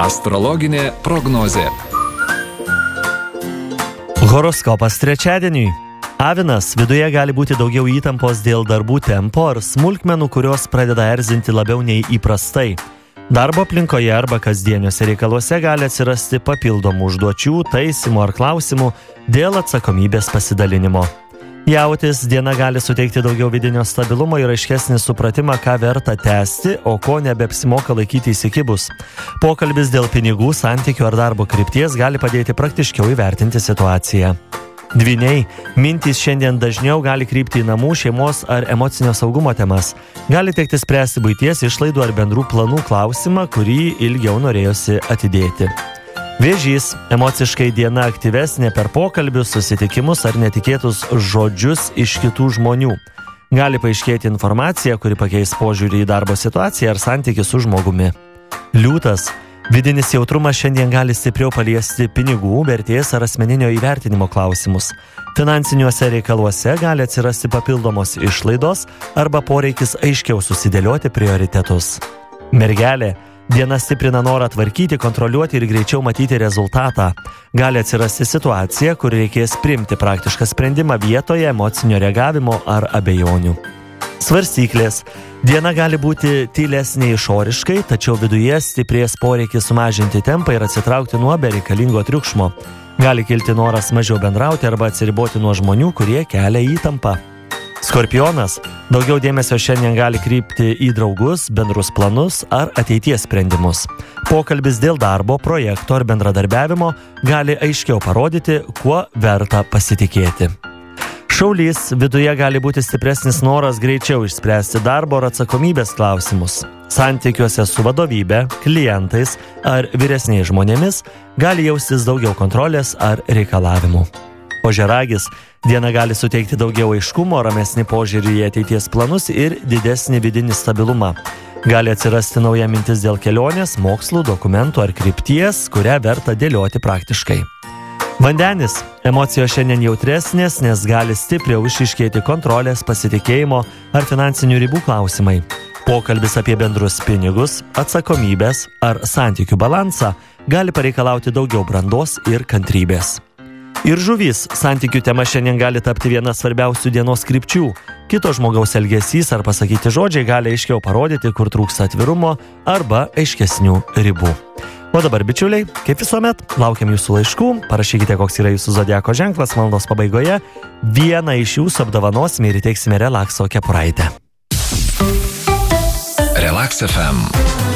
Astrologinė prognozė. Horoskopas trečiadieniui. Avinas, viduje gali būti daugiau įtampos dėl darbų tempo ar smulkmenų, kurios pradeda erzinti labiau nei įprastai. Darbo aplinkoje arba kasdieniuose reikaluose gali atsirasti papildomų užduočių, taisymų ar klausimų dėl atsakomybės pasidalinimo. Jautis, diena gali suteikti daugiau vidinio stabilumo ir aiškesnį supratimą, ką verta tęsti, o ko nebeapsimoka laikyti įsikibus. Pokalbis dėl pinigų, santykių ar darbo krypties gali padėti praktiškiau įvertinti situaciją. Dvyniai, mintys šiandien dažniau gali krypti į namų, šeimos ar emocinio saugumo temas. Gali tekti spręsti buities išlaidų ar bendrų planų klausimą, kurį ilgiau norėjosi atidėti. Vėžys, emociškai diena aktyvesnė per pokalbius, susitikimus ar netikėtus žodžius iš kitų žmonių. Gali paaiškėti informacija, kuri pakeis požiūrį į darbo situaciją ar santykį su žmogumi. Liūtas, vidinis jautrumas šiandien gali stipriau paliesti pinigų, vertės ar asmeninio įvertinimo klausimus. Finansiniuose reikaluose gali atsirasti papildomos išlaidos arba poreikis aiškiau susidėlioti prioritetus. Mergelė, diena stiprina norą tvarkyti, kontroliuoti ir greičiau matyti rezultatą. Gali atsirasti situacija, kur reikės priimti praktišką sprendimą vietoje emocinio reagavimo ar abejonių. Svarstyklės. Diena gali būti tylesnė išoriškai, tačiau viduje stiprės poreikis sumažinti tempą ir atsitraukti nuo bereikalingo triukšmo. Gali kilti noras mažiau bendrauti arba atsiriboti nuo žmonių, kurie kelia įtampą. Skorpionas, daugiau dėmesio šiandien gali krypti į draugus, bendrus planus ar ateities sprendimus. Pokalbis dėl darbo, projekto ar bendradarbiavimo gali aiškiau parodyti, kuo verta pasitikėti. Šaulys, viduje gali būti stipresnis noras greičiau išspręsti darbo ar atsakomybės klausimus. Santykiuose su vadovybe, klientais ar vyresniais žmonėmis gali jaustis daugiau kontrolės ar reikalavimų. Ožiaragis, diena gali suteikti daugiau aiškumo, ramesnį požiūrį į ateities planus ir didesnį vidinį stabilumą. Gali atsirasti nauja mintis dėl kelionės, mokslų, dokumentų ar krypties, kurią verta dėlioti praktiškai. Vandenis, emocijos šiandien jautresnės, nes gali stipriau išryškėti kontrolės, pasitikėjimo ar finansinių ribų klausimai. Pokalbis apie bendrus pinigus, atsakomybės ar santykių balansą gali pareikalauti daugiau brandos ir kantrybės. Ir žuvys, santykių tema šiandien gali tapti viena svarbiausių dienos krypčių. Kito žmogaus elgesys ar pasakyti žodžiai gali aiškiau parodyti, kur trūksta atvirumo arba aiškesnių ribų. O dabar, bičiuliai, kaip visuomet, laukiam jūsų laiškų, parašykite, koks yra jūsų zodiako ženklas, valandos pabaigoje vieną iš jūsų apdovanosime ir įteiksime Relaxo kepuraitę. Relax FM.